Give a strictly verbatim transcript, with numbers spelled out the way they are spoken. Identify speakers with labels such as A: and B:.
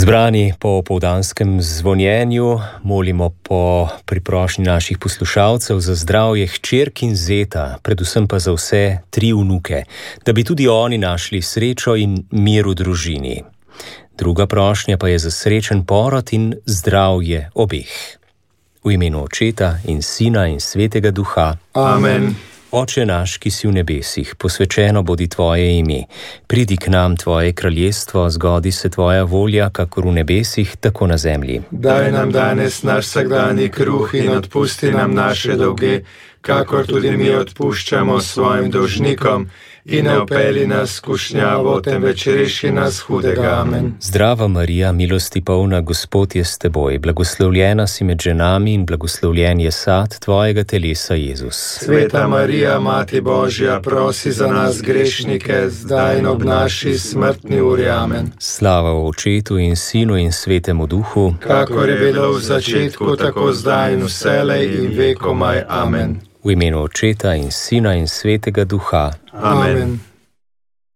A: Zbrani po opoldanskem zvonjenju molimo po priprošnji naših poslušalcev za zdravje hčerk in zeta, predvsem pa za vse tri vnuke, da bi tudi oni našli srečo in mir v družini. Druga prošnja pa je za srečen porod in zdravje obeh. V imenu Očeta in Sina in Svetega Duha.
B: Amen.
A: Oče naš, ki si v nebesih, posvečeno bodi tvoje ime. Pridi k nam tvoje kraljestvo, zgodi se tvoja volja, kakor v nebesih, tako na zemlji.
B: Daj nam danes naš vsakdanji kruh in odpusti nam naše dolge, kakor tudi mi odpuščamo svojim dolžnikom. In ne vpelji nas v skušnjavo, temveč reši nas hudega. Amen.
A: Zdrava Marija, milosti polna, Gospod je s teboj, blagoslovljena si med ženami in blagoslovljen je sad tvojega telesa, Jezus.
B: Sveta Marija, Mati Božja, prosi za nas grešnike, zdaj in ob naši smrtni uri. Amen.
A: Slava Očetu in Sinu in Svetemu Duhu,
B: kakor je bilo v začetku, tako zdaj in vselej in vekomaj. Amen.
A: V imenu Očeta in Sina in Svetega Duha.
B: Amen.